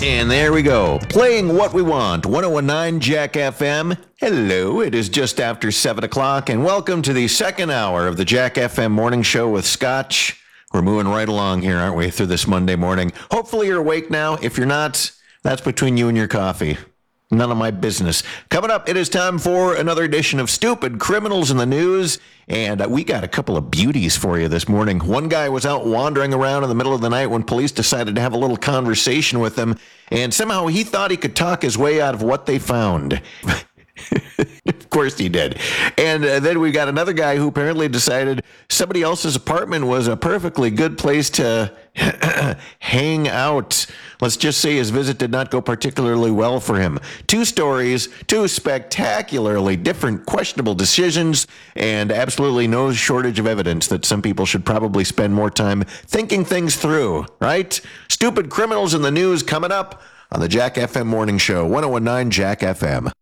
And there we go. Playing what we want. 1019 Jack FM. Hello, it is just after 7 o'clock, and welcome to the second hour of the Jack FM Morning Show with Scotch. We're moving right along here, aren't we, through this Monday morning. Hopefully you're awake now. If you're not, that's between you and your coffee. None of my business. Coming up, it is time for another edition of Stupid Criminals in the News, and we got a couple of beauties for you this morning. One guy was out wandering around in the middle of the night when police decided to have a little conversation with him, and somehow he thought he could talk his way out of what they found. Of course he did. And then we got another guy who apparently decided somebody else's apartment was a perfectly good place to hang out. Let's just say his visit did not go particularly well for him. Two stories, two spectacularly different questionable decisions, and absolutely no shortage of evidence that some people should probably spend more time thinking things through, right? Stupid Criminals in the News coming up on the Jack FM Morning Show, 1019 Jack FM.